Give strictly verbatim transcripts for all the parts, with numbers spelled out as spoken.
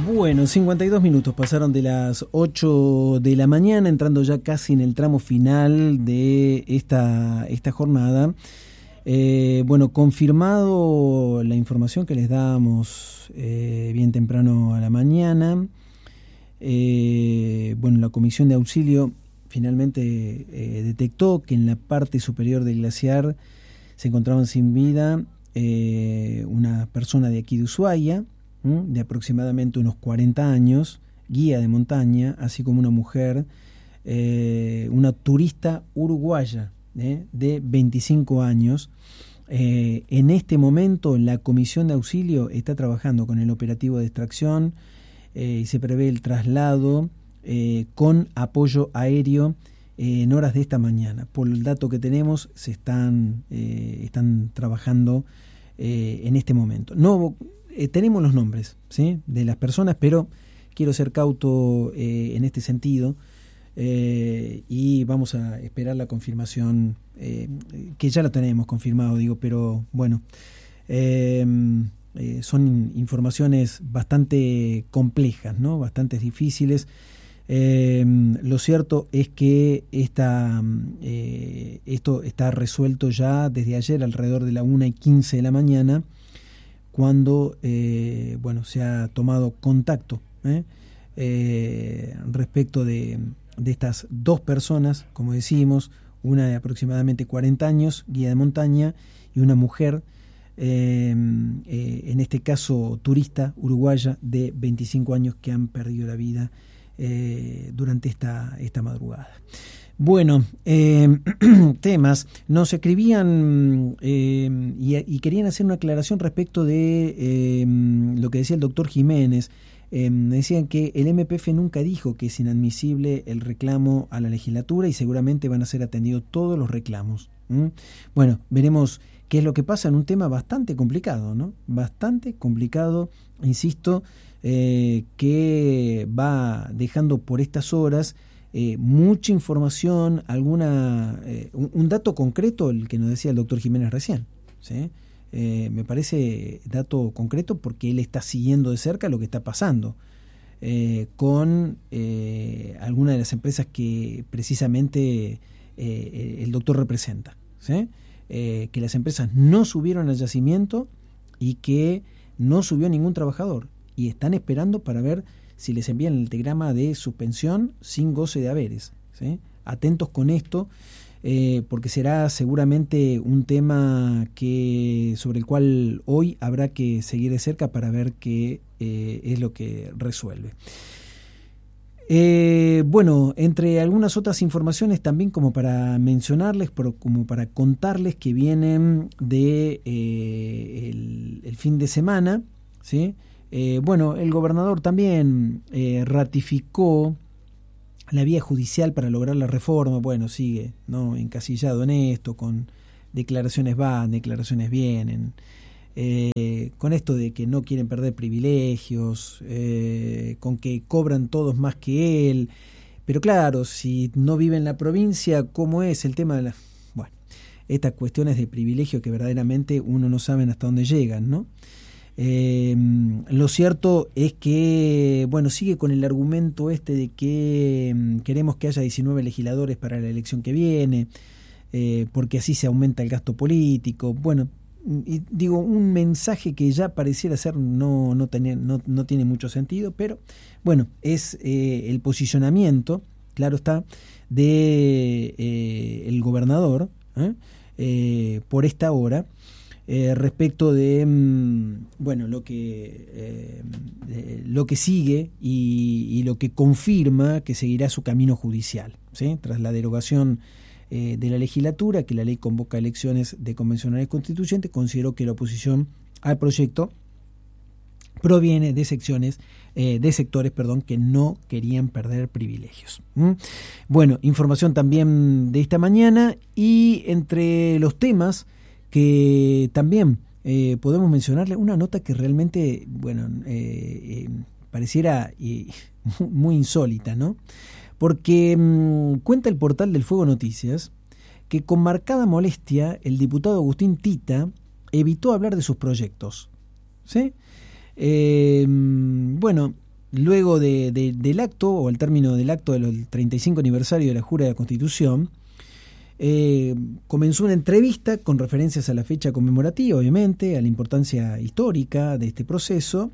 Bueno, cincuenta y dos minutos pasaron de las ocho de la mañana, entrando ya casi en el tramo final de esta, esta jornada. Eh, bueno, confirmado la información que les dábamos eh, bien temprano a la mañana. Eh, bueno, la Comisión de Auxilio finalmente eh, detectó que en la parte superior del glaciar se encontraban sin vida eh, una persona de aquí de Ushuaia, ¿m? de aproximadamente unos cuarenta años, guía de montaña, así como una mujer, eh, una turista uruguaya ¿eh? de veinticinco años. Eh, en este momento la Comisión de Auxilio está trabajando con el operativo de extracción eh, y se prevé el traslado eh, con apoyo aéreo eh, en horas de esta mañana. Por el dato que tenemos, se están, eh, están trabajando eh, en este momento. No eh, tenemos los nombres ¿sí? de las personas, pero quiero ser cauto eh, en este sentido. Eh, y vamos a esperar la confirmación, eh, que ya la tenemos confirmado, digo, pero bueno, eh, eh, son informaciones bastante complejas, ¿no? Bastante difíciles. Eh, lo cierto es que esta, eh, esto está resuelto ya desde ayer alrededor de la una y quince de la mañana, cuando eh, bueno, se ha tomado contacto ¿eh? Eh, respecto de de estas dos personas, como decimos, una de aproximadamente cuarenta años, guía de montaña, y una mujer, eh, eh, en este caso turista uruguaya de veinticinco años, que han perdido la vida eh, durante esta, esta madrugada. Bueno, eh, temas, nos escribían eh, y, y querían hacer una aclaración respecto de eh, lo que decía el doctor Jiménez. Eh, decían que el M P F nunca dijo que es inadmisible el reclamo a la legislatura y seguramente van a ser atendidos todos los reclamos. ¿Mm? Bueno, veremos qué es lo que pasa en un tema bastante complicado, ¿no? Bastante complicado, insisto, eh, que va dejando por estas horas eh, mucha información, alguna eh, un, un dato concreto, el que nos decía el doctor Jiménez recién, ¿sí? Eh, me parece dato concreto porque él está siguiendo de cerca lo que está pasando eh, con eh, alguna de las empresas que precisamente eh, el doctor representa, ¿sí? Eh, que las empresas no subieron al yacimiento y que no subió ningún trabajador y están esperando para ver si les envían el telegrama de suspensión sin goce de haberes, ¿sí? Atentos con esto. Eh, porque será seguramente un tema que sobre el cual hoy habrá que seguir de cerca para ver qué eh, es lo que resuelve. Eh, bueno, entre algunas otras informaciones también como para mencionarles, pero como para contarles que vienen de eh, el, el fin de semana, ¿sí? Eh, bueno, el gobernador también eh, ratificó la vía judicial para lograr la reforma. Bueno, sigue no encasillado en esto, con declaraciones van, declaraciones vienen, eh, con esto de que no quieren perder privilegios, eh, con que cobran todos más que él. Pero claro, si no vive en la provincia, ¿cómo es el tema de la...? Bueno, estas cuestiones de privilegio que verdaderamente uno no sabe hasta dónde llegan, ¿no? Eh, lo cierto es que, bueno, sigue con el argumento este de que um, queremos que haya diecinueve legisladores para la elección que viene, eh, porque así se aumenta el gasto político. Bueno, y digo, un mensaje que ya pareciera ser no, no, tener, no, no tiene mucho sentido, pero bueno, es eh, el posicionamiento, claro está, de eh, el gobernador ¿eh? Eh, por esta hora. Eh, respecto de mmm, bueno lo que eh, eh, lo que sigue y, y lo que confirma que seguirá su camino judicial, ¿sí? Tras la derogación eh, de la legislatura, que la ley convoca elecciones de convencionales constituyentes, consideró que la oposición al proyecto proviene de secciones eh, de sectores perdón que no querían perder privilegios. ¿Mm? Bueno, información también de esta mañana, y entre los temas que también eh, podemos mencionarle una nota que realmente, bueno, eh, eh, pareciera eh, muy insólita, ¿no? Porque mmm, cuenta el portal del Fuego Noticias que con marcada molestia el diputado Agustín Tita evitó hablar de sus proyectos, ¿sí? Eh, bueno, luego de, de, del acto, o al término del acto del treinta y cinco aniversario de la Jura de la Constitución, eh, comenzó una entrevista con referencias a la fecha conmemorativa, obviamente, a la importancia histórica de este proceso.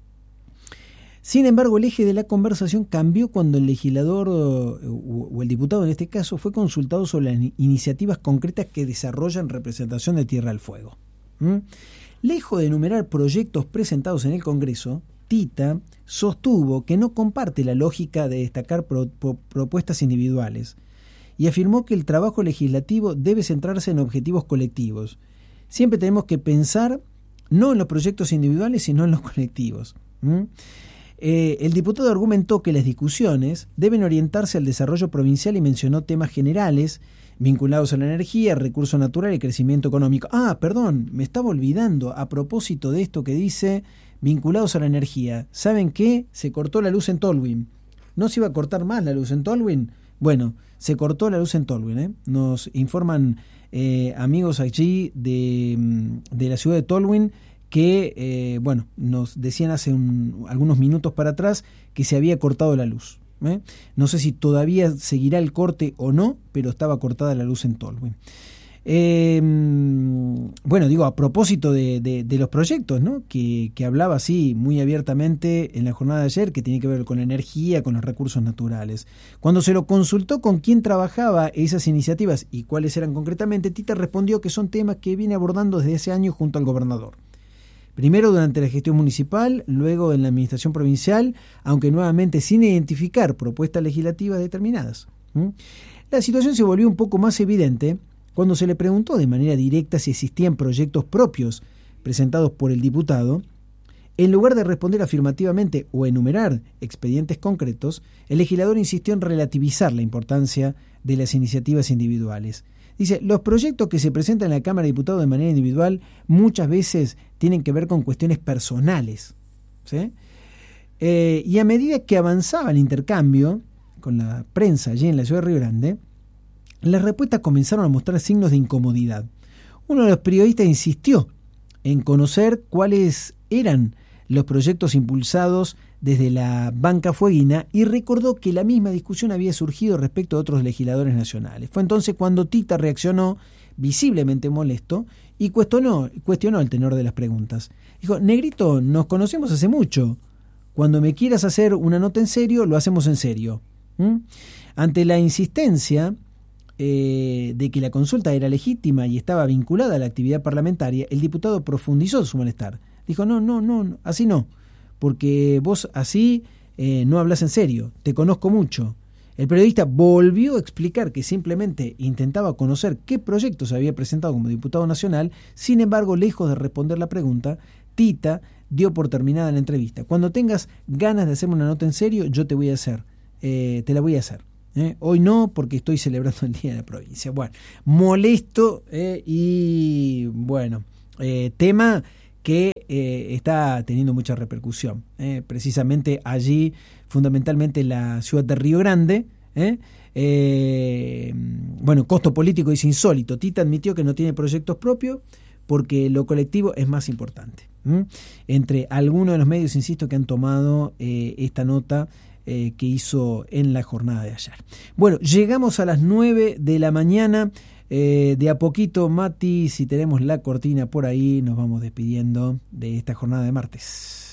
Sin embargo, el eje de la conversación cambió cuando el legislador o, o el diputado en este caso fue consultado sobre las iniciativas concretas que desarrollan representación de Tierra del Fuego. ¿Mm? Lejos de enumerar proyectos presentados en el Congreso, Tita sostuvo que no comparte la lógica de destacar pro, pro, propuestas individuales y afirmó que el trabajo legislativo debe centrarse en objetivos colectivos. Siempre tenemos que pensar no en los proyectos individuales, sino en los colectivos. ¿Mm? Eh, el diputado argumentó que las discusiones deben orientarse al desarrollo provincial y mencionó temas generales vinculados a la energía, recursos naturales y crecimiento económico. Ah, perdón, me estaba olvidando a propósito de esto que dice vinculados a la energía. ¿Saben qué? Se cortó la luz en Tolwyn. ¿No se iba a cortar más la luz en Tolwyn? Bueno, se cortó la luz en Tolwyn. ¿eh? Nos informan eh, amigos allí de, de la ciudad de Tolwyn que, eh, bueno, nos decían hace un, algunos minutos para atrás que se había cortado la luz. ¿eh? No sé si todavía seguirá el corte o no, pero estaba cortada la luz en Tolwyn. Eh, bueno, digo, a propósito de, de, de los proyectos, ¿no? Que, que hablaba así muy abiertamente en la jornada de ayer, que tiene que ver con la energía, con los recursos naturales. Cuando se lo consultó con quién trabajaba esas iniciativas y cuáles eran concretamente, Tita respondió que son temas que viene abordando desde ese año junto al gobernador. Primero durante la gestión municipal, luego en la administración provincial, aunque nuevamente sin identificar propuestas legislativas determinadas. ¿Mm? La situación se volvió un poco más evidente cuando se le preguntó de manera directa si existían proyectos propios presentados por el diputado. En lugar de responder afirmativamente o enumerar expedientes concretos, el legislador insistió en relativizar la importancia de las iniciativas individuales. Dice, los proyectos que se presentan en la Cámara de Diputados de manera individual muchas veces tienen que ver con cuestiones personales. ¿Sí? Eh, y a medida que avanzaba el intercambio con la prensa allí en la ciudad de Río Grande, las respuestas comenzaron a mostrar signos de incomodidad. Uno de los periodistas insistió en conocer cuáles eran los proyectos impulsados desde la banca fueguina y recordó que la misma discusión había surgido respecto a otros legisladores nacionales. Fue entonces cuando Tita reaccionó visiblemente molesto y cuestionó, cuestionó el tenor de las preguntas. Dijo, Negrito, nos conocemos hace mucho. Cuando me quieras hacer una nota en serio, lo hacemos en serio. ¿Mm? Ante la insistencia eh, de que la consulta era legítima y estaba vinculada a la actividad parlamentaria, el diputado profundizó su malestar. Dijo, no, no, no, así no, porque vos así eh, no hablas en serio, te conozco mucho. El periodista volvió a explicar que simplemente intentaba conocer qué proyectos había presentado como diputado nacional. Sin embargo, lejos de responder la pregunta, Tita dio por terminada la entrevista. Cuando tengas ganas de hacerme una nota en serio, yo te voy a hacer, eh, te la voy a hacer. ¿eh? Hoy no, porque estoy celebrando el Día de la Provincia. Bueno, molesto eh, y bueno, eh, tema que eh, está teniendo mucha repercusión. Eh, precisamente allí, fundamentalmente en la ciudad de Río Grande, ¿eh? Eh, bueno, costo político es insólito. Tita admitió que no tiene proyectos propios porque lo colectivo es más importante. ¿Mm? Entre algunos de los medios, insisto, que han tomado eh, esta nota eh, que hizo en la jornada de ayer. Bueno, llegamos a las nueve de la mañana. Eh, de a poquito, Mati, si tenemos la cortina por ahí, nos vamos despidiendo de esta jornada de martes.